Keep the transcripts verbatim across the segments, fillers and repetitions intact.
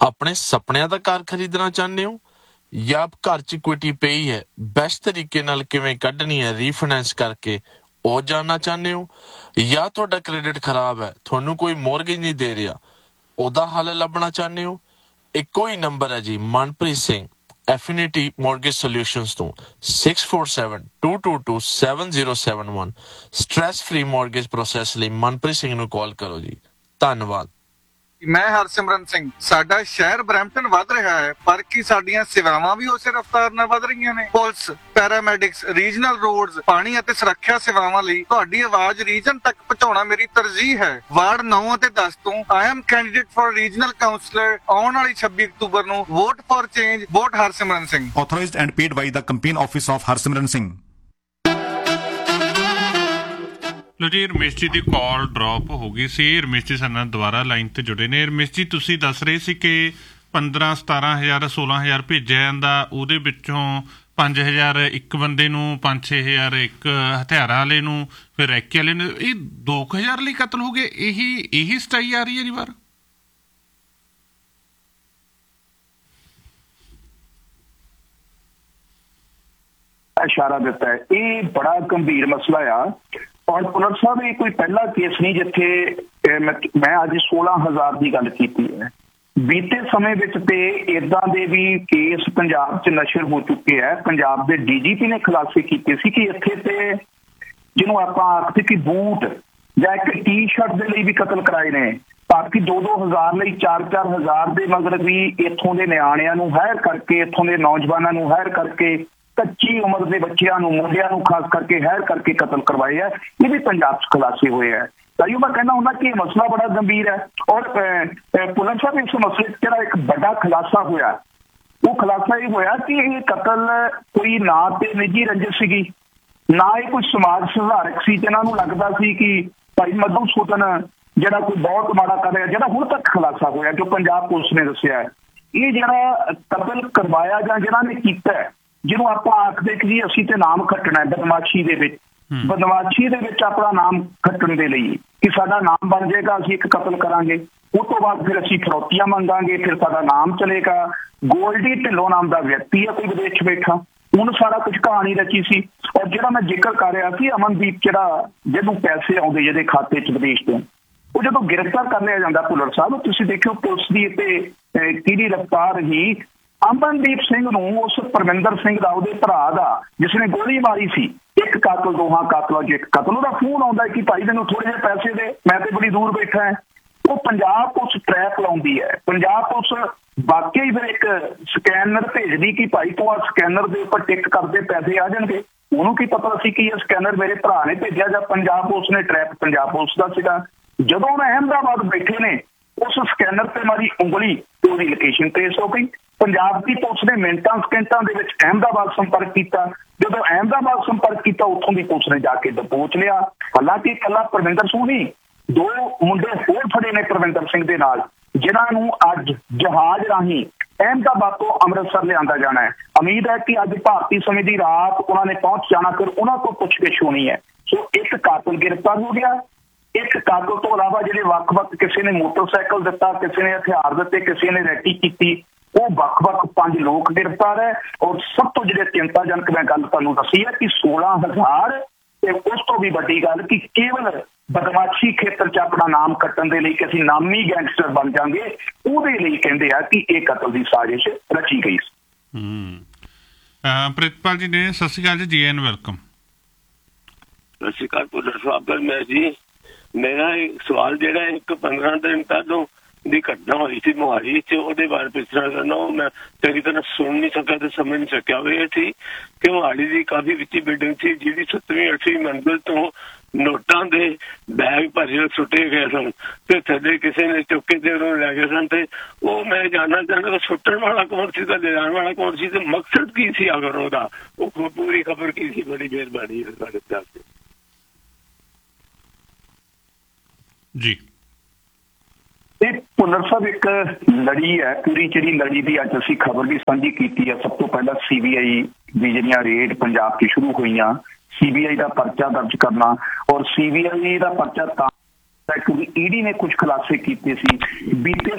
ਆਪਣੇ ਸੁਪਨਿਆਂ ਦਾ ਕਾਰ ਖਰੀਦਣਾ ਚਾਹੁੰਦੇ ਹੋ ਜਾਂ ਘਰ 'ਚ ਇਕੁਇਟੀ ਪਈ ਹੈ, ਬੈਸਟ ਤਰੀਕੇ ਨਾਲ ਕਿਵੇਂ ਕੱਢਣੀ ਹੈ ਰੀਫਾਈਨੈਂਸ ਕਰਕੇ, ਉਹ ਜਾਣਨਾ ਚਾਹੁੰਦੇ ਹੋ? ਜਾਂ ਤੁਹਾਡਾ ਕ੍ਰੈਡਿਟ ਖਰਾਬ ਹੈ, ਤੁਹਾਨੂੰ ਕੋਈ ਮੋਰਗੇਜ ਨਹੀਂ ਦੇ ਰਿਹਾ, ਉਹਦਾ ਹੱਲ ਲੱਭਣਾ ਚਾਹੁੰਦੇ ਹੋ? ਇੱਕੋ ਹੀ ਨੰਬਰ ਹੈ ਜੀ, ਮਨਪ੍ਰੀਤ ਸਿੰਘ ਐਫੀਨਿਟੀ ਮੋਰਗੇਜ ਸੋਲਿਊਸ਼ਨਸ ਤੋਂ six four seven to to to seven zero seven one. Stress free mortgage process ਲਈ ਮਨਪ੍ਰੀਤ ਸਿੰਘ ਨੂੰ ਕਾਲ ਕਰੋ ਜੀ। ਧੰਨਵਾਦ। ਮੈਂ ਹਰਸਿਮਰਨ ਸਿੰਘ। ਸਾਡਾ ਸ਼ਹਿਰ ਬਰੈਂਪਟਨ ਵੱਧ ਰਿਹਾ ਹੈ, ਪਰ ਕੀ ਸਾਡੀਆਂ ਸੇਵਾਵਾਂ ਵੀ ਉਸੇ ਰਫ਼ਤਾਰ ਨਾਲ ਵੱਧ ਰਹੀਆਂ ਨੇ? ਪੁਲਿਸ, ਪੈਰਾਮੈਡਿਕਸ, ਰੀਜਨਲ ਰੋਡਸ, ਪਾਣੀ ਅਤੇ ਸੁਰੱਖਿਆ ਸੇਵਾਵਾਂ ਲਈ ਤੁਹਾਡੀ ਆਵਾਜ਼ ਰੀਜਨ ਤੱਕ ਪਹੁੰਚਾਉਣਾ ਮੇਰੀ ਤਰਜੀਹ ਹੈ। ਵਾਰਡ ਨੌ ਅਤੇ ਦਸ ਤੋਂ I am candidate for regional councillor. ਆਉਣ ਵਾਲੀ ਛੱਬੀ ਅਕਤੂਬਰ ਨੂੰ vote for change, vote Harsimran Singh. Authorized and paid by the campaign office of Harsimran Singh। ਲੋ ਜੀ, ਰਮੇਸ਼ ਜੀ ਦੀ ਕਾਲ ਡਰੋਪ ਹੋ ਗਈ ਸੀ। ਰਮੇਸ਼ ਜੀ ਸਾਡੇ ਨਾਲ ਦੁਬਾਰਾ ਲਾਈਨ ਤੇ ਜੁੜੇ ਨੇ। ਰਮੇਸ਼ ਜੀ, ਤੁਸੀਂ ਦੱਸ ਰਹੇ ਸੀ ਕਿ ਪੰਦਰਾਂ ਸਤਾਰਾਂ ਹਜ਼ਾਰ ਸੋਲਾਂ ਹਜ਼ਾਰ ਭੇਜਿਆ ਜਾਂਦਾ, ਉਹਦੇ ਵਿੱਚੋਂ ਪੰਜ ਹਜ਼ਾਰ ਇੱਕ ਬੰਦੇ ਨੂੰ, ਪੰਜ ਛੇ ਹਜ਼ਾਰ ਇੱਕ ਹਥਿਆਰਾਂ ਵਾਲੇ ਨੂੰ, ਫਿਰ ਰੈਕੇ ਵਾਲੇ ਨੂੰ। ਇਹ ਦੋ ਕੁ ਹਜ਼ਾਰ ਲਈ ਕਤਲ ਹੋ ਗਏ। ਇਹੀ ਇਹੀ ਸਟਾਈ ਆ ਰਹੀ ਹੈ ਜੀ ਵਾਰ। ਇਸ਼ਾਰਾ ਦਿੱਤਾ ਹੈ। ਇਹ ਬੜਾ ਗੰਭੀਰ ਮਸਲਾ ਆ। ਔਰ ਪੁਲਿਸ ਸਾਹਿਬ, ਇਹ ਕੋਈ ਪਹਿਲਾ ਕੇਸ ਨਹੀਂ ਜਿੱਥੇ ਮੈਂ ਅੱਜ ਸੋਲਾਂ ਹਜ਼ਾਰ ਦੀ ਗੱਲ ਕੀਤੀ ਹੈ। ਬੀਤੇ ਸਮੇਂ ਵਿੱਚ ਤੇ ਏਦਾਂ ਦੇ ਵੀ ਕੇਸ ਪੰਜਾਬ 'ਚ ਨਸ਼ਰ ਹੋ ਚੁੱਕੇ ਹੈ। ਪੰਜਾਬ ਦੇ ਡੀ ਜੀ ਪੀ ਨੇ ਖੁਲਾਸੇ ਕੀਤੇ ਸੀ ਕਿ ਇੱਥੇ ਤੇ ਜਿਹਨੂੰ ਆਪਾਂ ਆਖਦੇ ਕਿ ਬੂਟ ਜਾਂ ਇੱਕ ਟੀ ਸ਼ਰਟ ਦੇ ਲਈ ਵੀ ਕਤਲ ਕਰਾਏ ਨੇ। ਬਾਕੀ ਦੋ ਦੋ ਹਜ਼ਾਰ ਲਈ, ਚਾਰ ਚਾਰ ਹਜ਼ਾਰ ਦੇ ਮਗਰ ਵੀ ਇੱਥੋਂ ਦੇ ਨਿਆਣਿਆਂ ਨੂੰ ਹਾਇਰ ਕਰਕੇ, ਇੱਥੋਂ ਦੇ ਨੌਜਵਾਨਾਂ ਨੂੰ ਹਾਇਰ ਕਰਕੇ, ਕੱਚੀ ਉਮਰ ਦੇ ਬੱਚਿਆਂ ਨੂੰ, ਮੁੰਡਿਆਂ ਨੂੰ ਖਾਸ ਕਰਕੇ ਹਾਇਰ ਕਰਕੇ ਕਤਲ ਕਰਵਾਏ ਹੈ। ਇਹ ਵੀ ਪੰਜਾਬ 'ਚ ਖੁਲਾਸੇ ਹੋਏ ਹੈ। ਤਾਈਓ ਮੈਂ ਕਹਿੰਦਾ ਹੁੰਦਾ ਕਿ ਇਹ ਮਸਲਾ ਬੜਾ ਗੰਭੀਰ ਹੈ। ਔਰ ਪੁਲਿਸ ਸਾਹਿਬ, ਇਸ ਮਸਲੇ 'ਚ ਜਿਹੜਾ ਇੱਕ ਵੱਡਾ ਖੁਲਾਸਾ ਹੋਇਆ, ਉਹ ਖੁਲਾਸਾ ਇਹ ਹੋਇਆ ਕਿ ਇਹ ਕਤਲ ਕੋਈ ਨਾ ਤੇ ਨਿੱਜੀ ਰੰਜਿਸ਼ ਸੀਗੀ, ਨਾ ਇਹ ਕੋਈ ਸਮਾਜ ਸੁਧਾਰਕ ਸੀ ਤੇ ਇਹਨਾਂ ਨੂੰ ਲੱਗਦਾ ਸੀ ਕਿ ਭਾਈ ਮਧੂਸੂਦਨ ਜਿਹੜਾ ਕੋਈ ਬਹੁਤ ਮਾੜਾ ਕਰ ਰਿਹਾ। ਜਿਹੜਾ ਹੁਣ ਤੱਕ ਖੁਲਾਸਾ ਹੋਇਆ, ਜੋ ਪੰਜਾਬ ਪੁਲਿਸ ਨੇ ਦੱਸਿਆ, ਇਹ ਜਿਹੜਾ ਕਤਲ ਕਰਵਾਇਆ ਜਾਂ ਜਿਹਨਾਂ ਨੇ ਕੀਤਾ, ਜਿਹਨੂੰ ਆਪਾਂ ਆਖਦੇ ਕਿ ਜੀ ਅਸੀਂ ਤੇ ਨਾਮ ਖੱਟਣਾ ਬਦਮਾਸ਼ੀ ਦੇ ਵਿੱਚ, ਬਦਮਾਸ਼ੀ ਦੇ ਵਿੱਚ ਆਪਣਾ ਨਾਮ ਖੱਟਣ ਦੇ ਲਈ ਕਿ ਸਾਡਾ ਨਾਮ ਬਣ ਜਾਏਗਾ, ਅਸੀਂ ਇੱਕ ਕਤਲ ਕਰਾਂਗੇ, ਉਸ ਤੋਂ ਬਾਅਦ ਫਿਰ ਅਸੀਂ ਫਰੌਤੀਆਂ ਮੰਗਾਂਗੇ, ਫਿਰ ਸਾਡਾ ਨਾਮ ਚਲੇਗਾ। ਗੋਲਡੀ ਢਿੱਲੋਂ ਨਾਮ ਦਾ ਵਿਅਕਤੀ ਹੈ ਕੋਈ ਵਿਦੇਸ਼ 'ਚ ਬੈਠਾ, ਉਹਨੂੰ ਸਾਰਾ ਕੁਝ ਕਹਾਣੀ ਰਚੀ ਸੀ। ਔਰ ਜਿਹੜਾ ਮੈਂ ਜ਼ਿਕਰ ਕਰ ਰਿਹਾ ਸੀ, ਅਮਨਦੀਪ, ਜਿਹੜਾ ਜਿਹਨੂੰ ਪੈਸੇ ਆਉਂਦੇ ਜਿਹਦੇ ਖਾਤੇ 'ਚ ਵਿਦੇਸ਼ ਤੋਂ, ਉਹ ਜਦੋਂ ਗ੍ਰਿਫਤਾਰ ਕਰ ਲਿਆ ਜਾਂਦਾ ਪੁਲਿਸ ਸਾਹਿਬ, ਤੁਸੀਂ ਦੇਖਿਓ ਪੁਲਿਸ ਦੀ ਤੇ ਕਿਹੜੀ ਰਫ਼ਤਾਰ ਹੀ ਅਮਨਦੀਪ ਸਿੰਘ ਨੂੰ, ਉਸ ਪਰਮਿੰਦਰ ਸਿੰਘ ਦਾ, ਉਹਦੇ ਭਰਾ ਦਾ, ਜਿਸ ਨੇ ਗੋਲੀ ਮਾਰੀ ਸੀ, ਇੱਕ ਕਾਤਲ, ਦੋਹਾਂ ਕਾਤਲਾਂ 'ਚ ਇੱਕ ਕਾਤਲ, ਉਹਦਾ ਫੋਨ ਆਉਂਦਾ ਕਿ ਭਾਈ ਮੈਨੂੰ ਥੋੜੇ ਜਿਹੇ ਪੈਸੇ ਦੇ, ਮੈਂ ਤੇ ਬੜੀ ਦੂਰ ਬੈਠਾ ਹੈ। ਉਹ ਪੰਜਾਬ ਪੁਲਿਸ ਟਰੈਕ ਲਾਉਂਦੀ ਹੈ। ਪੰਜਾਬ ਪੁਲਿਸ ਵਾਕਈ ਫਿਰ ਇੱਕ ਸਕੈਨਰ ਭੇਜਦੀ ਕਿ ਭਾਈ ਤੂੰ ਆ ਸਕੈਨਰ ਦੇ ਉੱਪਰ ਟਿਕ ਕਰਦੇ ਪੈਸੇ ਆ ਜਾਣਗੇ। ਉਹਨੂੰ ਕੀ ਪਤਾ ਸੀ ਕਿ ਇਹ ਸਕੈਨਰ ਮੇਰੇ ਭਰਾ ਨੇ ਭੇਜਿਆ ਜਾਂ ਪੰਜਾਬ ਪੁਲਿਸ ਨੇ ਟਰੈਕ ਪੰਜਾਬ ਪੁਲਿਸ ਦਾ ਸੀਗਾ। ਜਦੋਂ ਉਹਨੇ ਅਹਿਮਦਾਬਾਦ ਬੈਠੇ ਨੇ, ਉਸ ਸਕੈਨਰ ਤੇ ਮਾਰੀ ਉਂਗਲੀ ਤੇ ਉਹਦੀ ਲੋਕੇਸ਼ਨ ਟ੍ਰੇਸ ਹੋ ਗਈ। ਪੰਜਾਬ ਦੀ ਪੁਲਿਸ ਨੇ ਮਿੰਟਾਂ ਸਕਿੰਟਾਂ ਦੇ ਵਿੱਚ ਅਹਿਮਦਾਬਾਦ ਸੰਪਰਕ ਕੀਤਾ। ਜਦੋਂ ਅਹਿਮਦਾਬਾਦ ਸੰਪਰਕ ਕੀਤਾ, ਉੱਥੋਂ ਦੀ ਪੁਲਿਸ ਨੇ ਜਾ ਕੇ ਦਬੋਚ ਲਿਆ। ਹਾਲਾਂਕਿ ਇਕੱਲਾ ਪਰਵਿੰਦਰ ਸਿੰਘ ਨਹੀਂ, ਦੋ ਮੁੰਡੇ ਹੋਰ ਫੜੇ ਨੇ ਪਰਵਿੰਦਰ ਸਿੰਘ ਦੇ ਨਾਲ, ਜਿਨ੍ਹਾਂ ਨੂੰ ਅੱਜ ਜਹਾਜ਼ ਰਾਹੀਂ ਅਹਿਮਦਾਬਾਦ ਤੋਂ ਅੰਮ੍ਰਿਤਸਰ ਲਿਆਂਦਾ ਜਾਣਾ ਹੈ। ਉਮੀਦ ਹੈ ਕਿ ਅੱਜ ਭਾਰਤੀ ਸਮੇਂ ਦੀ ਰਾਤ ਉਹਨਾਂ ਨੇ ਪਹੁੰਚ ਜਾਣਾ, ਫਿਰ ਉਹਨਾਂ ਤੋਂ ਪੁੱਛਗਿੱਛ ਹੋਣੀ ਹੈ। ਸੋ ਇੱਕ ਕਾਤਲ ਗ੍ਰਿਫਤਾਰ ਹੋ ਗਿਆ। ਇੱਕ ਕਾਤਲ ਤੋਂ ਇਲਾਵਾ ਜਿਹੜੇ ਵੱਖ-ਵੱਖ, ਕਿਸੇ ਨੇ ਮੋਟਰਸਾਈਕਲ ਦਿੱਤਾ, ਕਿਸੇ ਨੇ ਹਥਿਆਰ ਦਿੱਤੇ, ਕਿਸੇ ਨੇ ਰੈਕੀ ਕੀਤੀ, ਉਹ ਵੱਖ-ਵੱਖ ਪੰਜ ਲੋਕ ਗ੍ਰਿਫਤਾਰ ਹੈ। ਔਰ ਸਭ ਤੋਂ ਜਿਹੜੇ ਚਿੰਤਾਜਨਕ ਮੈਂ ਗੱਲ ਤੁਹਾਨੂੰ ਦੱਸੀ ਹੈ ਕਿ ਸੋਲਾਂ ਹਜ਼ਾਰ, ਤੇ ਉਸ ਤੋਂ ਵੀ ਵੱਡੀ ਗੱਲ ਕਿ ਕੇਵਲ ਬਦਮਾਸ਼ੀ ਖੇਤਰ 'ਚ ਆਪਣਾ ਨਾਮ ਕੱਟਣ ਦੇ ਲਈ ਕਿ ਅਸੀਂ ਨਾਮੀ ਗੈਂਗਸਟਰ ਬਣ ਜਾਵਾਂਗੇ, ਉਹਦੇ ਲਈ ਕਹਿੰਦੇ ਆ ਕਿ ਇਹ ਕਤਲ ਦੀ ਸਾਜ਼ਿਸ਼ ਰਚੀ ਗਈ ਸੀ। ਹੂੰ ਪ੍ਰਿਤਪਾਲ ਜੀ ਨੇ ਸਤਿ ਸ਼੍ਰੀ ਅਕਾਲ ਜੀ, ਜੀ ਐਨ ਵੈਲਕਮ। ਸਤਿ ਸ਼੍ਰੀ ਅਕਾਲ ਪੁੱਤਰ ਸਾਹਿਬ। ਮੈਂ ਜੀ ਮੇਰਾ ਸਵਾਲ ਜਿਹੜਾ ਇੱਕ ਪੰਦਰਾਂ ਦਿਨ ਪਹਿਲੋਂ ਦੀ ਘਟਨਾ ਹੋਈ ਸੀ ਮੋਹਾਲੀ 'ਚ, ਉਹਦੇ ਬਾਰੇ ਪੁੱਛਣਾ ਚਾਹੁੰਦਾ। ਉਹ ਮੈਂ ਚੰਗੀ ਤਰ੍ਹਾਂ ਸੁਣ ਨਹੀਂ ਸਕਿਆ ਤੇ ਸਮਝ ਨਹੀਂ ਸਕਿਆ। ਉਹ ਇਹ ਸੀ ਕਿ ਮੋਹਾਲੀ ਦੀ ਕਾਫੀ ਵਿੱਚੀ ਬਿਲਡਿੰਗ ਸੀ, ਜਿਹਦੀ ਸੱਤਵੀਂ ਅੱਠਵੀਂ ਮੰਜ਼ਿਲ ਤੋਂ ਨੋਟਾਂ ਦੇ ਬੈਗ ਭਰੇ ਸੁੱਟੇ ਗਏ ਸਨ ਤੇ ਥੱਲੇ ਕਿਸੇ ਨੇ ਚੁੱਕੇ ਤੇ ਉਹਨੂੰ ਲੈ ਗਏ ਸਨ। ਤੇ ਉਹ ਮੈਂ ਜਾਣਨਾ ਚਾਹੁੰਦਾ ਕਿ ਸੁੱਟਣ ਵਾਲਾ ਕੌਣ ਸੀ ਤੇ ਲਿਜਾਣ ਵਾਲਾ ਕੌਣ ਸੀ ਤੇ ਮਕਸਦ ਕੀ ਸੀ ਅਗਰ ਉਹਦਾ, ਉਹ ਪੂਰੀ ਖਬਰ ਕੀ ਸੀ? ਬੜੀ ਮਿਹਰਬਾਨੀ ਹੈ ਤੁਹਾਡੇ ਦੱਸ ਜੀ। ਇਹ ਭੁੱਲਰ ਸਾਹਿਬ ਇੱਕ ਲੜੀ ਹੈ, ਪੂਰੀ ਜਿਹੜੀ ਲੜੀ ਦੀ ਅੱਜ ਅਸੀਂ ਖਬਰ ਵੀ ਸਾਂਝੀ ਕੀਤੀ ਹੈ। ਸਭ ਤੋਂ ਪਹਿਲਾਂ ਸੀ ਬੀ ਆਈ ਦੀ ਜਿਹੜੀਆਂ ਰੇਡ ਪੰਜਾਬ 'ਚ ਸ਼ੁਰੂ ਹੋਈਆਂ, ਸੀ ਬੀ ਆਈ ਦਾ ਪਰਚਾ ਦਰਜ ਕਰਨਾ, ਔਰ ਸੀ ਬੀ ਆਈ ਦਾ ਪਰਚਾ ਤਾਂ ਕਿਉਂਕਿ ਈ ਡੀ ਨੇ ਕੁਝ ਖੁਲਾਸੇ ਕੀਤੇ ਸੀ। ਬੀਤੇ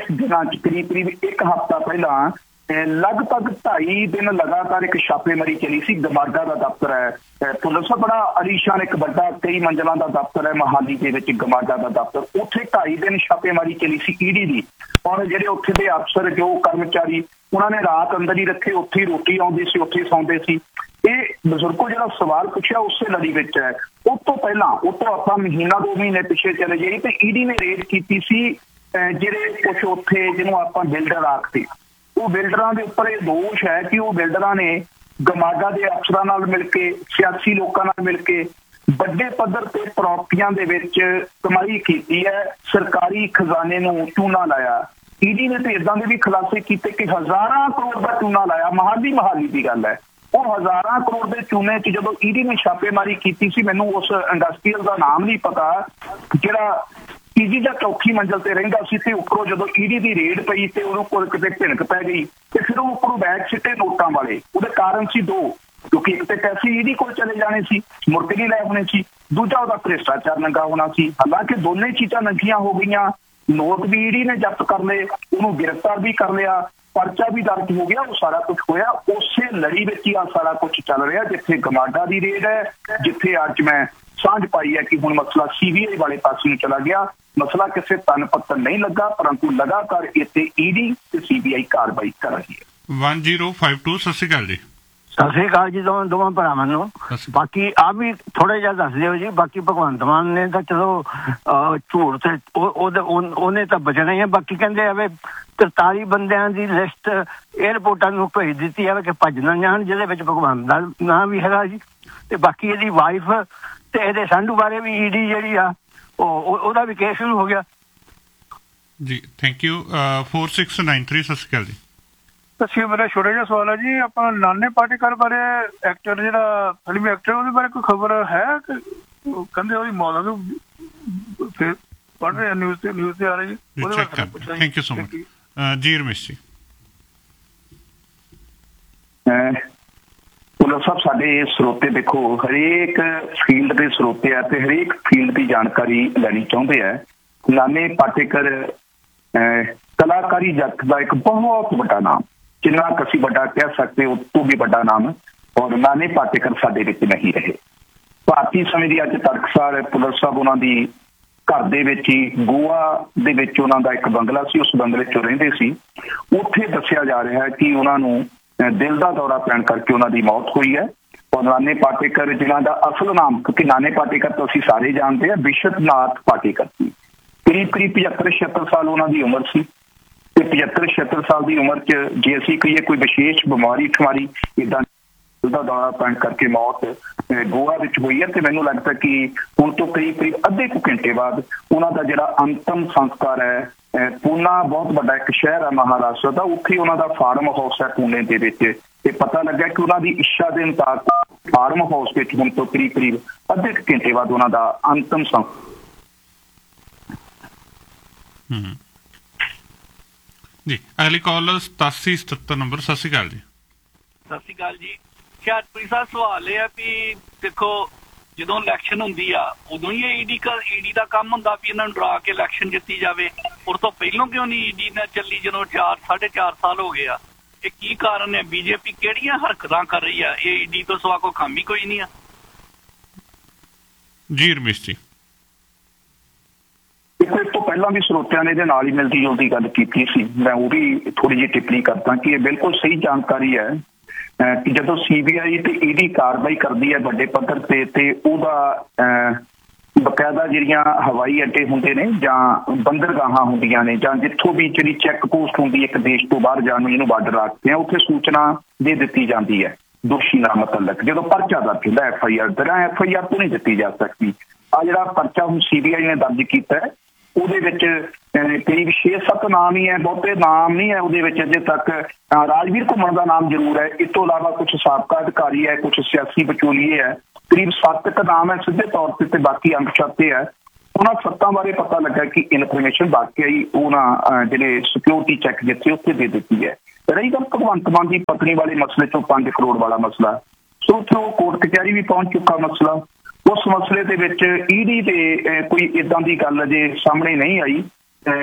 ਦਿਨਾਂ 'ਚ ਕਰੀਬ ਕਰੀਬ ਇੱਕ ਹਫ਼ਤਾ ਪਹਿਲਾਂ ਲਗਭਗ ਢਾਈ ਦਿਨ ਲਗਾਤਾਰ ਇੱਕ ਛਾਪੇਮਾਰੀ ਚੱਲੀ ਸੀ। ਗਮਾਡਾ ਦਾ ਦਫ਼ਤਰ ਹੈ ਪੁਲਿਸ ਬੜਾ ਅਲੀਸ਼ਾਨ ਇੱਕ ਵੱਡਾ ਕਈ ਮੰਜ਼ਲਾਂ ਦਾ ਦਫ਼ਤਰ ਹੈ ਮੋਹਾਲੀ ਦੇ ਵਿੱਚ ਗਮਾਡਾ ਦਾ ਦਫ਼ਤਰ, ਉੱਥੇ ਢਾਈ ਦਿਨ ਛਾਪੇਮਾਰੀ ਚੱਲੀ ਸੀ ਈਡੀ ਦੀ। ਔਰ ਜਿਹੜੇ ਉੱਥੇ ਦੇ ਅਫਸਰ ਜੋ ਕਰਮਚਾਰੀ ਉਹਨਾਂ ਨੇ ਰਾਤ ਅੰਦਰ ਹੀ ਰੱਖੇ, ਉੱਥੇ ਹੀ ਰੋਟੀ ਆਉਂਦੀ ਸੀ, ਉੱਥੇ ਹੀ ਸੌਂਦੇ ਸੀ। ਇਹ ਬਜ਼ੁਰਗੋ ਜਿਹੜਾ ਸਵਾਲ ਪੁੱਛਿਆ ਉਸੇ ਲੜੀ ਵਿੱਚ ਹੈ। ਉਸ ਤੋਂ ਪਹਿਲਾਂ ਉਹ ਤੋਂ ਆਪਾਂ ਮਹੀਨਾ ਦੋ ਮਹੀਨੇ ਪਿੱਛੇ ਚਲੇ ਜਾਈਏ ਤੇ ਈਡੀ ਨੇ ਰੇਡ ਕੀਤੀ ਸੀ ਜਿਹੜੇ ਕੁਛ ਉੱਥੇ ਜਿਹਨੂੰ ਆਪਾਂ ਬਿਲਡਰ ਆਖਦੇ, ਉਹ ਬਿਲਡਰਾਂ ਦੇ ਉੱਪਰ ਇਹ ਦੋਸ਼ ਹੈ ਕਿ ਉਹ ਬਿਲਡਰਾਂ ਨੇ ਗਮਾਡਾ ਦੇ ਅਫਸਰਾਂ ਨਾਲ ਮਿਲ ਕੇ, ਸਿਆਸੀ ਲੋਕਾਂ ਨਾਲ ਮਿਲ ਕੇ ਵੱਡੇ ਪੱਧਰ ਤੇ ਪ੍ਰਾਪਰਟੀਆਂ ਦੇ ਵਿੱਚ ਕਮਾਈ ਕੀਤੀ ਹੈ, ਸਰਕਾਰੀ ਖਜ਼ਾਨੇ ਨੂੰ ਚੂਨਾ ਲਾਇਆ। ਈਡੀ ਨੇ ਤੇ ਇਦਾਂ ਦੇ ਵੀ ਖੁਲਾਸੇ ਕੀਤੇ ਕਿ ਹਜ਼ਾਰਾਂ ਕਰੋੜ ਦਾ ਚੂਨਾ ਲਾਇਆ। ਮਹਾਲੀ ਮਹਾਲੀ ਦੀ ਗੱਲ ਹੈ। ਉਹ ਹਜ਼ਾਰਾਂ ਕਰੋੜ ਦੇ ਚੂਨੇ 'ਚ ਜਦੋਂ ਈਡੀ ਨੇ ਛਾਪੇਮਾਰੀ ਕੀਤੀ ਸੀ, ਮੈਨੂੰ ਉਸ ਇੰਡਸਟਰੀਅਲ ਦਾ ਨਾਮ ਨਹੀਂ ਪਤਾ, ਜਿਹੜਾ ਤੀਜੀ ਜਾਂ ਚੌਥੀ ਮੰਜ਼ਲ ਤੇ ਰਹਿੰਦਾ ਸੀ, ਤੇ ਉੱਪਰੋਂ ਜਦੋਂ ਈਡੀ ਦੀ ਰੇਡ ਪਈ ਤੇ ਉਹਨੂੰ ਕੋਲ ਕਿਤੇ ਭਿਣਕ ਪੈ ਗਈ ਤੇ ਫਿਰ ਉਹ ਉੱਪਰੋਂ ਬੈਗ ਸਿੱਟੇ ਨੋਟਾਂ ਵਾਲੇ। ਉਹਦੇ ਕਾਰਨ ਸੀ ਦੋ, ਕਿਉਂਕਿ ਇੱਕ ਤੇ ਪੈਸੇ ਈਡੀ ਕੋਲ ਚਲੇ ਜਾਣੇ ਸੀ, ਮੁੜ ਕੇ ਨਹੀਂ ਲੈ ਹੋਣੇ ਸੀ, ਦੂਜਾ ਉਹਦਾ ਭ੍ਰਿਸ਼ਟਾਚਾਰ ਨੰਗਾ ਹੋਣਾ ਸੀ। ਹਾਲਾਂਕਿ ਦੋਨੇ ਚੀਜ਼ਾਂ ਨੰਗੀਆਂ ਹੋ ਗਈਆਂ। ਨੋਟ ਵੀ ਈਡੀ ਨੇ ਜ਼ਬਤ ਕਰ ਲਏ, ਉਹਨੂੰ ਗ੍ਰਿਫਤਾਰ ਵੀ ਕਰ ਲਿਆ, ਪਰਚਾ ਵੀ ਦਰਜ ਹੋ ਗਿਆ, ਉਹ ਸਾਰਾ ਕੁਝ ਹੋਇਆ। ਉਸੇ ਲੜੀ ਵਿੱਚ ਹੀ ਆ ਸਾਰਾ ਕੁਝ ਚੱਲ ਰਿਹਾ, ਜਿੱਥੇ ਗਮਾਡਾ ਦੀ ਰੇਡ ਹੈ, ਜਿੱਥੇ ਅੱਜ ਮੈਂ ਸਾਂਝ ਪਾਈ ਹੈ ਕਿ ਹੁਣ ਮਸਲਾ ਸੀਬੀਆਈ ਵਾਲੇ ਪਾਸੇ ਨੂੰ ਚਲਾ ਗਿਆ। ਮਸਲਾ ਕਿਸੇ ਤਨ ਪੱਤਰ ਨਹੀਂ ਲੱਗਾ, ਪਰੰਤੂ ਲਗਾਤਾਰ ਇੱਥੇ ਈਡੀ ਤੇ ਸੀਬੀਆਈ ਕਾਰਵਾਈ ਕਰ ਰਹੀ ਹੈ। ਵਨ ਜ਼ੀਰੋ ਫਾਈਵ ਟੂ ਸਤਿ ਸ਼੍ਰੀ ਅਕਾਲ ਜੀ। ਸਤਿ ਸ੍ਰੀ ਅਕਾਲ ਜੀ ਦੋਵਾਂ ਦੋਵਾਂ ਭਰਾਵਾਂ ਨੂੰ। ਬਾਕੀ ਆਪ ਵੀ ਥੋੜਾ ਜਿਹਾ ਦੱਸ ਦਿਓ ਜੀ। ਬਾਕੀ ਭਗਵੰਤ ਮਾਨ ਨੇ ਤਾਂ ਚਲੋ ਝੂਠ ਤੇ ਉਹਨੇ ਤਾਂ ਬਚਣਾ ਹੀ ਹੈ। ਬਾਕੀ ਕਹਿੰਦੇ ਆ ਵੀ ਤਰਤਾਲੀ ਬੰਦਿਆਂ ਦੀ ਲਿਸਟ ਏਅਰਪੋਰਟਾਂ ਨੂੰ ਭੇਜ ਦਿੱਤੀ ਹੈ ਕਿ ਭੱਜ ਨਾ ਜਾਣ, ਜਿਹਦੇ ਵਿੱਚ ਭਗਵੰਤ ਦਾ ਨਾਂ ਵੀ ਹੈਗਾ ਜੀ। ਤੇ ਬਾਕੀ ਇਹਦੀ ਵਾਈਫ ਤੇ ਇਹਦੇ ਸੰਧੂ ਬਾਰੇ ਵੀ ਈਡੀ ਜਿਹੜੀ ਆ ਉਹ ਉਹਦਾ ਵੀ ਕੇਸ ਸ਼ੁਰੂ ਹੋ ਗਿਆ ਜੀ। Thank you. Four six nine three ਸਤਿ ਸ਼੍ਰੀ ਅਕਾਲ ਜੀ। ਤੁਸੀਂ ਮੇਰਾ ਛੋਟਾ ਜਿਹਾ ਸਵਾਲ ਹੈ ਜੀ, ਆਪਾਂ ਨਾਨੇ ਪਾਟੇਕਰ ਬਾਰੇ ਐਕਟਰ ਜਿਹੜਾ ਫਿਲਮੀ ਐਕਟਰ ਉਹਦੇ ਬਾਰੇ ਕੋਈ ਖਬਰ ਹੈ ਕਿ ਕਹਿੰਦੇ ਉਹਦੀ ਮੌਤ ਹੋ ਗਈ? ਫਿਰ ਪੜ੍ਹ ਰਹੇ ਨਿਊਜ਼ ਤੇ ਨਿਊਜ਼ ਤੇ ਆ ਰਹੀ ਹੈ। ਥੈਂਕ ਯੂ ਸੋ ਮਚ ਜੀ। ਰਮੇਸ਼ ਜੀ। ਪੁਲਿਸ ਸਾਹਿਬ ਸਾਡੇ ਸਰੋਤੇ ਦੇਖੋ, ਹਰੇਕ ਫੀਲਡ ਦੇ ਸਰੋਤੇ ਆ ਤੇ ਹਰੇਕ ਫੀਲਡ ਦੀ ਜਾਣਕਾਰੀ ਲੈਣੀ ਚਾਹੁੰਦੇ ਆ। ਨਾਨੇ ਪਾਟੇਕਰ ਕਲਾਕਾਰੀ ਜਗਤ ਦਾ ਇੱਕ ਬਹੁਤ ਵੱਡਾ ਨਾਮ, ਜਿੰਨਾ ਕੁ ਅਸੀਂ ਵੱਡਾ ਕਹਿ ਸਕਦੇ ਉਸ ਤੋਂ ਵੀ ਵੱਡਾ ਨਾਮ, ਔਰ ਨਾਨੇ ਪਾਟੇਕਰ ਸਾਡੇ ਵਿੱਚ ਨਹੀਂ ਰਹੇ। ਭਾਰਤੀ ਸਮੇਂ ਦੀ ਅੱਜ ਤੜਕਸਾਰ ਪੁਲਿਸ ਸਾਹਿਬ ਉਹਨਾਂ ਦੀ ਘਰ ਦੇ ਵਿੱਚ ਹੀ ਗੋਆ ਦੇ ਵਿੱਚ ਉਹਨਾਂ ਦਾ ਇੱਕ ਬੰਗਲਾ ਸੀ, ਉਸ ਬੰਗਲੇ 'ਚ ਰਹਿੰਦੇ ਸੀ। ਉੱਥੇ ਦੱਸਿਆ ਜਾ ਰਿਹਾ ਹੈ ਕਿ ਉਹਨਾਂ ਨੂੰ ਦਿਲ ਦਾ ਦੌਰਾ ਪੈਣ ਕਰਕੇ ਉਹਨਾਂ ਦੀ ਮੌਤ ਹੋਈ ਹੈ। ਔਰ ਨਾਨੇ ਪਾਟੇਕਰ ਜਿਨ੍ਹਾਂ ਦਾ ਅਸਲ ਨਾਮ, ਕਿਉਂਕਿ ਨਾਨੇ ਪਾਟੇਕਰ ਤਾਂ ਅਸੀਂ ਸਾਰੇ ਜਾਣਦੇ ਹਾਂ, ਵਿਸ਼ਵਨਾਥ ਪਾਟੇਕਰ ਸੀ। ਕਰੀਬ ਕਰੀਬ ਪਝੱਤਰ ਛਿਹੱਤਰ ਸਾਲ ਉਹਨਾਂ ਦੀ ਉਮਰ ਸੀ ਤੇ ਪਝੱਤਰ ਛਿਹੱਤਰ ਸਾਲ ਦੀ ਉਮਰ 'ਚ ਜੇ ਅਸੀਂ ਕਹੀਏ ਕੋਈ ਵਿਸ਼ੇਸ਼ ਬਿਮਾਰੀ ਠਮਾਰੀ ਇੱਦਾਂ ਦਾ ਦੌਰਾ ਪੈਣ ਕਰਕੇ ਮੌਤ ਗੋਆ ਵਿੱਚ ਹੋਈ ਹੈ। ਤੇ ਮੈਨੂੰ ਲੱਗਦਾ ਕਿ ਹੁਣ ਤੋਂ ਕਰੀਬ ਕਰੀਬ ਅੱਧੇ ਕੁ ਘੰਟੇ ਬਾਅਦ ਉਹਨਾਂ ਦਾ ਜਿਹੜਾ ਅੰਤਮ ਸੰਸਕਾਰ ਹੈ, ਪੂਨਾ ਬਹੁਤ ਵੱਡਾ ਇੱਕ ਸ਼ਹਿਰ ਹੈ ਮਹਾਰਾਸ਼ਟਰ ਦਾ, ਉੱਥੇ ਉਹਨਾਂ ਦਾ ਫਾਰਮ ਹਾਊਸ ਹੈ ਪੂਨੇ ਦੇ ਵਿੱਚ। ਤੇ ਪਤਾ ਲੱਗਾ ਕਿ ਉਹਨਾਂ ਦੀ ਇੱਛਾ ਦੇ ਮੁਤਾਬਕ ਫਾਰਮ ਹਾਊਸ ਵਿੱਚ ਹੁਣ ਤੋਂ ਕਰੀਬ ਕਰੀਬ ਅੱਧੇ ਕੁ ਘੰਟੇ ਬਾਅਦ ਉਹਨਾਂ ਦਾ ਅੰਤਮ ਸੰਸਕਾਰ। ਜੀ ਅਗਲੀ ਕਾਲ ਸਤਾਸੀ ਸਤੱਤਰ ਨੰਬਰ। ਸਤਿ ਸ਼੍ਰੀ ਅਕਾਲ ਜੀ। ਸਤਿ ਸ਼੍ਰੀ ਅਕਾਲ ਜੀ। ਹੁਸ਼ਿਆਰਪੁਰ ਸਾਹਿਬ ਸਵਾਲ ਇਹ ਆ ਵੀ ਦੇਖੋ ਜਦੋਂ ਇਲੈਕਸ਼ਨ ਹੁੰਦੀ ਆ ਉਦੋਂ ਹੀ ਈਡੀ ਈਡੀ ਦਾ ਕੰਮ ਹੁੰਦਾ ਵੀ ਇਹਨਾਂ ਨੂੰ ਡਰਾ ਕੇ ਇਲੈਕਸ਼ਨ ਜਿੱਤੀ ਜਾਵੇ। ਉਸ ਤੋਂ ਪਹਿਲਾਂ ਕਿਉਂ ਨਹੀਂ ਈਡੀ ਨਾਲ ਚੱਲੀ ਜਦੋਂ ਚਾਰ ਸਾਢੇ ਚਾਰ ਸਾਲ ਹੋ ਗਏ ਆ? ਇਹ ਕੀ ਕਾਰਨ ਹੈ? ਬੀਜੇਪੀ ਕਿਹੜੀਆਂ ਹਰਕਤਾਂ ਕਰ ਰਹੀ ਆ? ਇਹ ਈਡੀ ਤੋਂ ਸਿਵਾ ਕੋਈ ਕੰਮ ਹੀ ਕੋਈ ਨਹੀਂ ਆ। ਜੀ ਰਮੇਸ਼ ਜੀ। ਇਸ ਤੋਂ ਪਹਿਲਾਂ ਵੀ ਸਰੋਤਿਆਂ ਨੇ ਇਹਦੇ ਨਾਲ ਹੀ ਮਿਲਦੀ ਜੁਲਦੀ ਗੱਲ ਕੀਤੀ ਸੀ, ਮੈਂ ਉਹ ਵੀ ਥੋੜੀ ਜਿਹੀ ਟਿੱਪਣੀ ਕਰਦਾ ਕਿ ਇਹ ਬਿਲਕੁਲ ਸਹੀ ਜਾਣਕਾਰੀ ਹੈ ਕਿ ਜਦੋਂ ਸੀਬੀਆਈ ਤੇ ਈਡੀ ਕਾਰਵਾਈ ਕਰਦੀ ਹੈ ਵੱਡੇ ਪੱਧਰ ਤੇ ਤੇ ਉਹਦਾ ਬਕਾਇਦਾ ਜਿਹੜੀਆਂ ਹਵਾਈ ਅੱਡੇ ਹੁੰਦੇ ਨੇ ਜਾਂ ਬੰਦਰਗਾਹਾਂ ਹੁੰਦੀਆਂ ਨੇ ਜਾਂ ਜਿੱਥੋਂ ਵੀ ਜਿਹੜੀ ਚੈੱਕ ਪੋਸਟ ਹੁੰਦੀ ਇੱਕ ਦੇਸ਼ ਤੋਂ ਬਾਹਰ ਜਾਣ ਨੂੰ ਜਿਹਨੂੰ ਬਾਰਡਰ ਰੱਖਦੇ ਆ, ਉੱਥੇ ਸੂਚਨਾ ਦੇ ਦਿੱਤੀ ਜਾਂਦੀ ਹੈ ਦੋਸ਼ੀ ਨਾਲ ਮੁਤੱਲਕ। ਜਦੋਂ ਪਰਚਾ ਦਰਜ ਹੁੰਦਾ ਐਫ ਆਈ ਆਰ ਦਰਾਂ ਐਫ ਆਈ ਆਰ ਤੋਂ ਨਹੀਂ ਦਿੱਤੀ ਜਾ ਸਕਦੀ। ਆ ਜਿਹੜਾ ਪਰਚਾ ਹੁਣ ਸੀਬੀਆਈ ਨੇ ਦਰਜ ਕੀਤਾ ਹੈ ਉਹਦੇ ਵਿੱਚ ਕਰੀਬ ਛੇ ਸੱਤ ਨਾਮ ਹੀ ਹੈ, ਬਹੁਤੇ ਨਾਮ ਨਹੀਂ ਹੈ ਉਹਦੇ ਵਿੱਚ ਅਜੇ ਤੱਕ। ਰਾਜਵੀਰ ਘੁੰਮਣ ਦਾ ਨਾਮ ਜ਼ਰੂਰ ਹੈ, ਇਸ ਤੋਂ ਇਲਾਵਾ ਕੁਛ ਸਾਬਕਾ ਅਧਿਕਾਰੀ ਹੈ, ਕੁਛ ਸਿਆਸੀ ਵਿਚੋਲੀਏ ਹੈ, ਕਰੀਬ ਸੱਤ ਕੁ ਨਾਮ ਹੈ ਸਿੱਧੇ ਤੌਰ ਤੇ, ਬਾਕੀ ਅਣਪਛਾਤੇ ਹੈ। ਉਹਨਾਂ ਸੱਤਾਂ ਬਾਰੇ ਪਤਾ ਲੱਗਾ ਕਿ ਇਨਫੋਰਮੇਸ਼ਨ ਵਾਕਿਆ ਹੀ ਉਹਨਾਂ ਜਿਹੜੇ ਸਿਕਿਉਰਿਟੀ ਚੈੱਕ ਜਿੱਥੇ ਉੱਥੇ ਦੇ ਦਿੱਤੀ ਹੈ। ਰਹੀ ਗੱਲ ਭਗਵੰਤ ਮਾਨ ਦੀ ਪਤਨੀ ਵਾਲੇ ਮਸਲੇ ਚੋਂ ਪੰਜ ਕਰੋੜ ਵਾਲਾ ਮਸਲਾ, ਸੋ ਉੱਥੇ ਉਹ ਕੋਰਟ ਕਚਹਿਰੀ ਵੀ ਪਹੁੰਚ ਚੁੱਕਾ ਮਸਲਾ। ਉਸ ਮਸਲੇ ਦੇ ਵਿੱਚ ਈਡੀ ਤੇ ਕੋਈ ਏਦਾਂ ਦੀ ਗੱਲ ਅਜੇ ਸਾਹਮਣੇ ਨਹੀਂ ਆਈ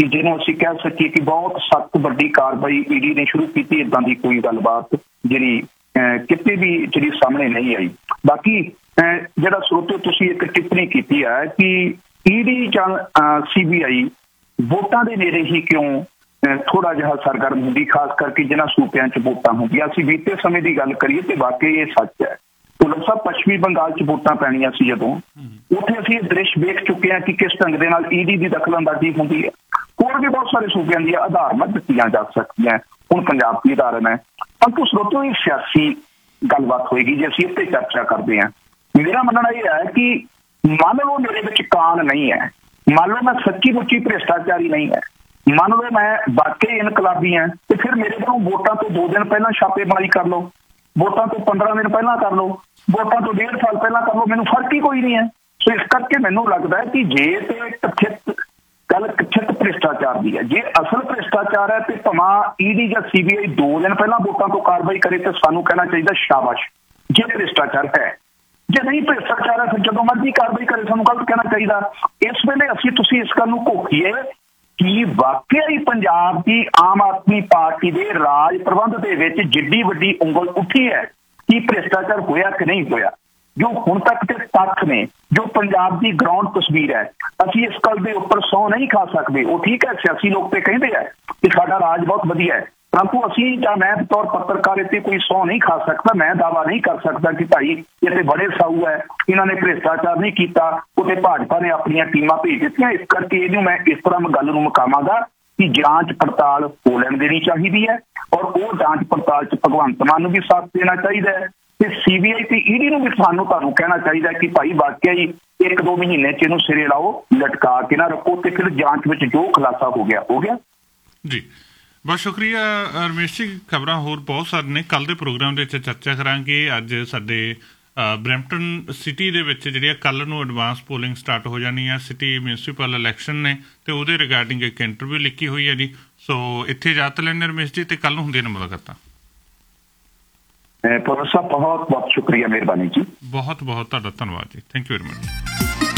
ਕਿ ਜਿਹਨੂੰ ਅਸੀਂ ਕਹਿ ਸਕੀਏ ਕਿ ਬਹੁਤ ਸਖਤ ਵੱਡੀ ਕਾਰਵਾਈ ਈਡੀ ਨੇ ਸ਼ੁਰੂ ਕੀਤੀ, ਇਦਾਂ ਦੀ ਕੋਈ ਗੱਲਬਾਤ ਜਿਹੜੀ ਕਿਤੇ ਵੀ ਜਿਹੜੀ ਸਾਹਮਣੇ ਨਹੀਂ ਆਈ। ਬਾਕੀ ਜਿਹੜਾ ਸਰੋਤੇ ਤੁਸੀਂ ਇੱਕ ਟਿੱਪਣੀ ਕੀਤੀ ਹੈ ਕਿ ਈਡੀ ਜਾਂ ਸੀਬੀਆਈ ਵੋਟਾਂ ਦੇ ਨੇੜੇ ਹੀ ਕਿਉਂ ਥੋੜਾ ਜਿਹਾ ਸਰਗਰਮ ਹੁੰਦੀ, ਖਾਸ ਕਰਕੇ ਜਿਹਨਾਂ ਸੂਬਿਆਂ 'ਚ ਵੋਟਾਂ ਹੁੰਦੀਆਂ। ਅਸੀਂ ਬੀਤੇ ਸਮੇਂ ਦੀ ਗੱਲ ਕਰੀਏ ਤੇ ਵਾਕਈ ਇਹ ਸੱਚ ਹੈ। ਭੁੱਲਰ ਸਾਹਿਬ, ਪੱਛਮੀ ਬੰਗਾਲ 'ਚ ਵੋਟਾਂ ਪੈਣੀਆਂ ਸੀ ਜਦੋਂ, ਉੱਥੇ ਅਸੀਂ ਇਹ ਦ੍ਰਿਸ਼ ਵੇਖ ਚੁੱਕੇ ਹਾਂ ਕਿ ਕਿਸ ਢੰਗ ਦੇ ਨਾਲ ਈਡੀ ਦੀ ਦਖਲਅੰਦਾਜ਼ੀ ਹੁੰਦੀ ਹੈ। ਹੋਰ ਵੀ ਬਹੁਤ ਸਾਰੇ ਸੂਬਿਆਂ ਦੀਆਂ ਉਦਾਹਰਨਾਂ ਦਿੱਤੀਆਂ ਜਾ ਸਕਦੀਆਂ, ਹੁਣ ਪੰਜਾਬ ਦੀ ਉਦਾਹਰਨ ਹੈ। ਪਰੰਤੂ ਸਰੋਤੋਂ ਇਹ ਸਿਆਸੀ ਗੱਲਬਾਤ ਹੋਏਗੀ ਜੇ ਅਸੀਂ ਇੱਥੇ ਚਰਚਾ ਕਰਦੇ ਹਾਂ। ਮੇਰਾ ਮੰਨਣਾ ਇਹ ਹੈ ਕਿ ਮੰਨ ਲਓ ਮੇਰੇ ਵਿੱਚ ਕਾਨ ਨਹੀਂ ਹੈ, ਮੰਨ ਲਓ ਮੈਂ ਸੱਚੀ ਮੁੱਚੀ ਭ੍ਰਿਸ਼ਟਾਚਾਰੀ ਨਹੀਂ ਹੈ, ਮੰਨ ਲਓ ਮੈਂ ਵਾਕਈ ਇਨਕਲਾਬੀ ਹਾਂ, ਤੇ ਫਿਰ ਮੇਰੇ ਕੋਲ ਵੋਟਾਂ ਤੋਂ ਦੋ ਦਿਨ ਪਹਿਲਾਂ ਛਾਪੇਮਾਰੀ ਕਰ ਲਓ, ਵੋਟਾਂ ਤੋਂ ਪੰਦਰਾਂ ਦਿਨ ਪਹਿਲਾਂ ਕਰ ਲਓ, ਵੋਟਾਂ ਤੋਂ ਡੇਢ ਸਾਲ ਪਹਿਲਾਂ ਕਰ ਲਓ, ਮੈਨੂੰ ਫਰਕ ਹੀ ਕੋਈ ਨਹੀਂ ਹੈ। ਸੋ ਇਸ ਕਰਕੇ ਮੈਨੂੰ ਲੱਗਦਾ ਹੈ ਕਿ ਜੇ ਤੇ ਕਥਿਤ ਗੱਲ ਕਥਿਤ ਭ੍ਰਿਸ਼ਟਾਚਾਰ ਦੀ ਹੈ, ਜੇ ਅਸਲ ਭ੍ਰਿਸ਼ਟਾਚਾਰ ਹੈ ਤੇ ਭਾਵੇਂ ਈਡੀ ਜਾਂ ਸੀਬੀਆਈ ਦੋ ਦਿਨ ਪਹਿਲਾਂ ਵੋਟਾਂ ਤੋਂ ਕਾਰਵਾਈ ਕਰੇ ਤੇ ਸਾਨੂੰ ਕਹਿਣਾ ਚਾਹੀਦਾ ਸ਼ਾਬਾਸ਼, ਜੇ ਭ੍ਰਿਸ਼ਟਾਚਾਰ ਹੈ। ਜੇ ਨਹੀਂ ਭ੍ਰਿਸ਼ਟਾਚਾਰ ਹੈ ਫਿਰ ਜਦੋਂ ਮਰਜ਼ੀ ਕਾਰਵਾਈ ਕਰੇ ਸਾਨੂੰ ਗਲਤ ਕਹਿਣਾ ਚਾਹੀਦਾ। ਇਸ ਵੇਲੇ ਅਸੀਂ ਤੁਸੀਂ ਇਸ ਗੱਲ ਨੂੰ ਘੋਖੀਏ ਕਿ ਵਾਕਿਆ ਹੀ ਪੰਜਾਬ ਦੀ ਆਮ ਆਦਮੀ ਪਾਰਟੀ ਦੇ ਰਾਜ ਪ੍ਰਬੰਧ ਦੇ ਵਿੱਚ ਜਿੱਡੀ ਵੱਡੀ ਉਂਗਲ ਉੱਠੀ ਹੈ ਕਿ ਭ੍ਰਿਸ਼ਟਾਚਾਰ ਹੋਇਆ ਕਿ ਨਹੀਂ ਹੋਇਆ। ਜੋ ਹੁਣ ਤੱਕ ਦੇ ਤੱਥ ਨੇ, ਜੋ ਪੰਜਾਬ ਦੀ ਗਰਾਊਂਡ ਤਸਵੀਰ ਹੈ, ਅਸੀਂ ਇਸ ਗੱਲ ਦੇ ਉੱਪਰ ਸਹੁੰ ਨਹੀਂ ਖਾ ਸਕਦੇ। ਉਹ ਠੀਕ ਹੈ, ਸਿਆਸੀ ਲੋਕ ਤੇ ਕਹਿੰਦੇ ਆ ਕਿ ਸਾਡਾ ਰਾਜ ਬਹੁਤ ਵਧੀਆ ਹੈ, ਪਰੰਤੂ ਅਸੀਂ ਜਾਂ ਮੈਂ ਬਤੌਰ ਪੱਤਰਕਾਰ ਇੱਥੇ ਕੋਈ ਸਹੁੰ ਨਹੀਂ ਖਾ ਸਕਦਾ। ਮੈਂ ਦਾਅਵਾ ਨਹੀਂ ਕਰ ਸਕਦਾ ਕਿ ਭਾਈ ਇੱਥੇ ਬੜੇ ਸਾਊ ਹੈ, ਇਹਨਾਂ ਨੇ ਭ੍ਰਿਸ਼ਟਾਚਾਰ ਨਹੀਂ ਕੀਤਾ, ਉੱਥੇ ਭਾਜਪਾ ਨੇ ਆਪਣੀਆਂ ਟੀਮਾਂ ਭੇਜ ਦਿੱਤੀਆਂ। ਇਸ ਕਰਕੇ ਇਹਨੂੰ ਮੈਂ ਇਸ ਤਰ੍ਹਾਂ ਗੱਲ ਨੂੰ ਮੁਕਾਵਾਂਗਾ ਕਿ ਜਾਂਚ ਪੜਤਾਲ ਹੋ ਲੈਣ ਦੇਣੀ ਚਾਹੀਦੀ ਹੈ, ਔਰ ਉਹ ਜਾਂਚ ਪੜਤਾਲ 'ਚ ਭਗਵੰਤ ਮਾਨ ਨੂੰ ਵੀ ਸਾਥ ਦੇਣਾ ਚਾਹੀਦਾ ਹੈ ਤੇ ਸੀਬੀਆਈ ਤੇ ਈਡੀ ਨੂੰ ਵੀ ਸਾਨੂੰ ਤੁਹਾਨੂੰ ਕਹਿਣਾ ਚਾਹੀਦਾ ਕਿ ਭਾਈ ਵਾਕਿਆ ਹੀ ਇੱਕ ਦੋ ਮਹੀਨੇ 'ਚ ਇਹਨੂੰ ਸਿਰੇ ਲਾਓ, ਲਟਕਾ ਕੇ ਨਾ ਰੱਖੋ ਤੇ ਫਿਰ ਜਾਂਚ ਵਿੱਚ ਜੋ ਖੁਲਾਸਾ ਹੋ ਗਿਆ ਹੋ ਗਿਆ। ਜੀ ਬਹੁਤ ਸ਼ੁਕਰੀਆ ਰਮੇਸ਼ ਜੀ। ਖਬਰਾਂ ਹੋਰ ਬਹੁਤ ਸਾਰੀਆਂ ਨੇ, ਕੱਲ੍ਹ ਦੇ ਪ੍ਰੋਗਰਾਮ ਦੇ ਵਿੱਚ ਚਰਚਾ ਕਰਾਂਗੇ। ਅੱਜ ਸਾਡੇ ਬਰੈਂਪਟਨ ਸਿਟੀ ਦੇ ਵਿੱਚ ਜਿਹੜੀਆਂ ਕੱਲ੍ਹ ਨੂੰ ਐਡਵਾਂਸ ਪੋਲਿੰਗ ਸਟਾਰਟ ਹੋ ਜਾਣੀ ਆ, ਸਿਟੀ ਮਿਊਨਿਸਪਲ ਇਲੈਕਸ਼ਨ ਨੇ ਤੇ ਉਹਦੇ ਰਿਗਾਰਡਿੰਗ ਇੱਕ ਇੰਟਰਵਿਊ ਲਿਖੀ ਹੋਈ ਹੈ ਜੀ। ਸੋ ਇੱਥੇ ਇਜਾਜ਼ਤ ਲੈਂਦੇ ਰਮੇਸ਼ ਜੀ, ਤੇ ਕੱਲ੍ਹ ਨੂੰ ਹੁੰਦੀਆਂ ਨੇ ਮੁਲਾਕਾਤਾਂ। ਪ੍ਰੋਫੈਸਰ ਸਾਹਿਬ ਬਹੁਤ ਬਹੁਤ ਸ਼ੁਕਰੀਆ, ਮਿਹਰਬਾਨੀ ਜੀ। ਬਹੁਤ ਬਹੁਤ ਤੁਹਾਡਾ ਧੰਨਵਾਦ ਜੀ। Thank you very much.